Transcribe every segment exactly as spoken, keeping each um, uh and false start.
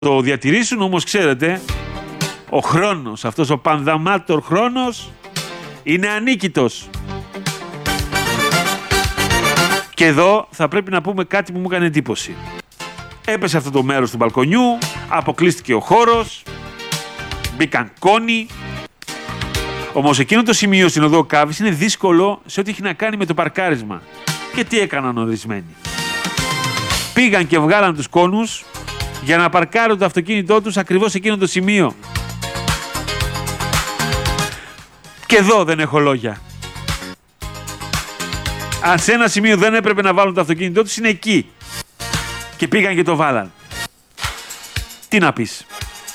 το διατηρήσουν, όμως ξέρετε, ο χρόνος, αυτός ο πανδαμάτορ χρόνος, είναι ανίκητος. Και εδώ θα πρέπει να πούμε κάτι που μου έκανε εντύπωση. Έπεσε αυτό το μέρος του μπαλκονιού, αποκλείστηκε ο χώρος, μπήκαν κόνοι. Όμως εκείνο το σημείο στην οδό Κάβης είναι δύσκολο σε ό,τι έχει να κάνει με το παρκάρισμα. Και τι έκαναν ορισμένοι? Πήγαν και βγάλαν τους κόνους για να παρκάρουν το αυτοκίνητό τους ακριβώς σε εκείνο το σημείο. Και εδώ δεν έχω λόγια. Αν σε ένα σημείο δεν έπρεπε να βάλουν το αυτοκίνητό τους, είναι εκεί. Και πήγαν και το βάλαν. Τι να πεις?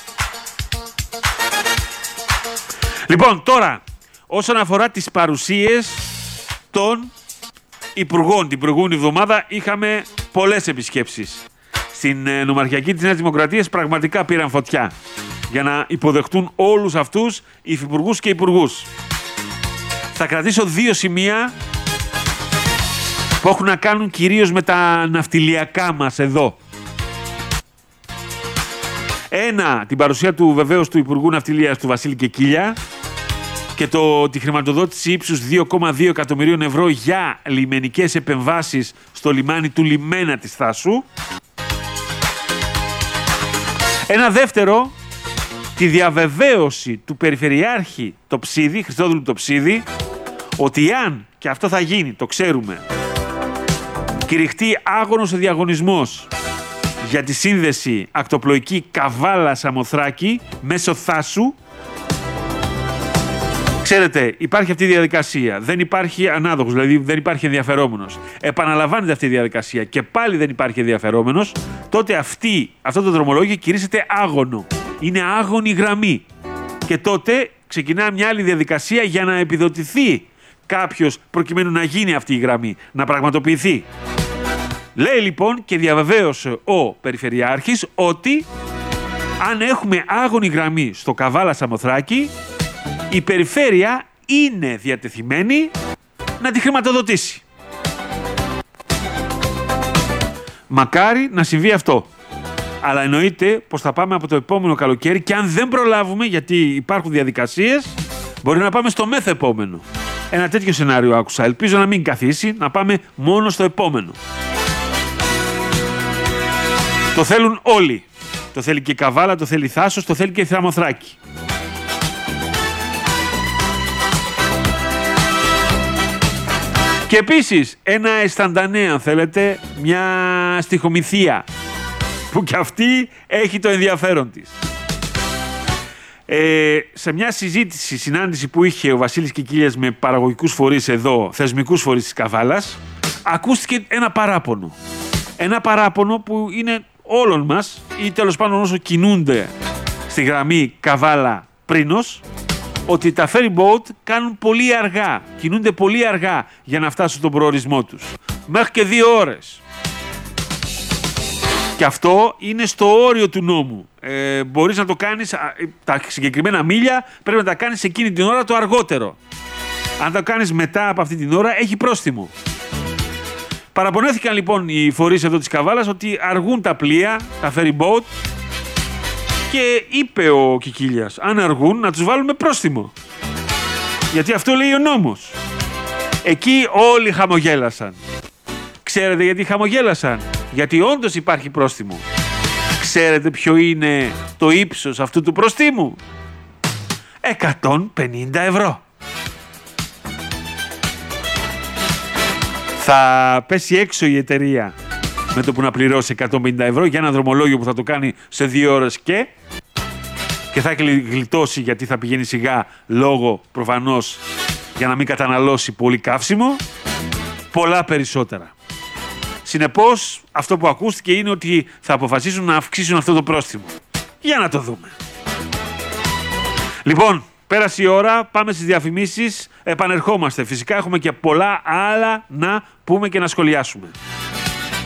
Λοιπόν, τώρα, όσον αφορά τις παρουσίες των υπουργών, την προηγούμενη εβδομάδα είχαμε πολλές επισκέψεις. Στην ε, νομαρχιακή της Νέας Δημοκρατίας πραγματικά πήραν φωτιά για να υποδεχτούν όλους αυτούς οι υφυπουργούς και υπουργούς. Θα κρατήσω δύο σημεία που έχουν να κάνουν κυρίως με τα ναυτιλιακά μας εδώ. Ένα, την παρουσία του βεβαίως του Υπουργού Ναυτιλίας του Βασίλη Κεκίλια και το, τη χρηματοδότηση ύψους δύο κόμμα δύο εκατομμυρίων ευρώ για λιμενικές επεμβάσεις στο λιμάνι του Λιμένα της Θάσου. Ένα δεύτερο, τη διαβεβαίωση του Περιφερειάρχη Τοψίδη, Χριστόδουλου Τοψίδη, ότι αν, και αυτό θα γίνει, το ξέρουμε, κηρυχτεί άγωνος ο διαγωνισμός για τη σύνδεση ακτοπλοϊκή Καβάλα-Σαμοθράκη μέσω Θάσου, ξέρετε, υπάρχει αυτή η διαδικασία, δεν υπάρχει ανάδοχος, δηλαδή δεν υπάρχει ενδιαφερόμενος. Επαναλαμβάνεται αυτή η διαδικασία και πάλι δεν υπάρχει ενδιαφερόμενος, τότε αυτή, αυτό το δρομολόγιο κηρύσσεται άγωνο. Είναι άγωνη γραμμή. Και τότε ξεκινά μια άλλη διαδικασία για να επιδοτηθεί κάποιος προκειμένου να γίνει αυτή η γραμμή, να πραγματοποιηθεί. Λέει λοιπόν και διαβεβαίωσε ο Περιφερειάρχης ότι αν έχουμε άγωνη γραμμή στο Καβάλα Σαμοθράκη, η περιφέρεια είναι διατεθειμένη να τη χρηματοδοτήσει. Μακάρι να συμβεί αυτό. Αλλά εννοείται πως θα πάμε από το επόμενο καλοκαίρι και αν δεν προλάβουμε, γιατί υπάρχουν διαδικασίες, μπορεί να πάμε στο μεθεπόμενο. Ένα τέτοιο σενάριο άκουσα. Ελπίζω να μην καθίσει, να πάμε μόνο στο επόμενο. Το θέλουν όλοι. Το θέλει και η Καβάλα, το θέλει η Θάσος, το θέλει και η Σαμοθράκη. Και επίσης ένα αισθαντανέ, αν θέλετε, μια στιχομυθία που κι αυτή έχει το ενδιαφέρον της. Ε, σε μια συζήτηση, συνάντηση που είχε ο Βασίλης Κεκίλιας με παραγωγικούς φορείς εδώ, θεσμικούς φορείς της Καβάλας, ακούστηκε ένα παράπονο. Ένα παράπονο που είναι όλων μας, ή τέλος πάντων όσο κινούνται στη γραμμή Καβάλα-Πρίνος, ότι τα ferry boat κάνουν πολύ αργά, κινούνται πολύ αργά για να φτάσουν στον προορισμό τους. Μέχρι και δύο ώρες. Και αυτό είναι στο όριο του νόμου. Ε, μπορείς να το κάνεις, τα συγκεκριμένα μίλια πρέπει να τα κάνεις εκείνη την ώρα το αργότερο. Αν το κάνεις μετά από αυτή την ώρα έχει πρόστιμο. Παραπονέθηκαν λοιπόν οι φορείς εδώ της Καβάλας ότι αργούν τα πλοία, τα ferry boat, και είπε ο Κικίλιας, αν αργούν να τους βάλουμε πρόστιμο. Γιατί αυτό λέει ο νόμος. Εκεί όλοι χαμογέλασαν. Ξέρετε γιατί χαμογέλασαν? Γιατί όντως υπάρχει πρόστιμο. Ξέρετε ποιο είναι το ύψος αυτού του προστίμου? εκατόν πενήντα ευρώ. Θα πέσει έξω η εταιρεία με το που να πληρώσει εκατόν πενήντα ευρώ για ένα δρομολόγιο που θα το κάνει σε δύο ώρες και και θα έχει γλιτώσει γιατί θα πηγαίνει σιγά λόγω προφανώς για να μην καταναλώσει πολύ καύσιμο, πολλά περισσότερα. Συνεπώς αυτό που ακούστηκε είναι ότι θα αποφασίσουν να αυξήσουν αυτό το πρόστιμο. Για να το δούμε. Λοιπόν, πέρασε η ώρα, πάμε στις διαφημίσεις, επανερχόμαστε. Φυσικά έχουμε και πολλά άλλα να πούμε και να σχολιάσουμε.